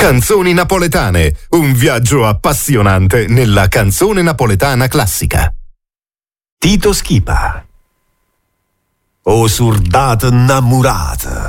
Canzoni napoletane, un viaggio appassionante nella canzone napoletana classica. Tito Schipa. O surdata innamorata,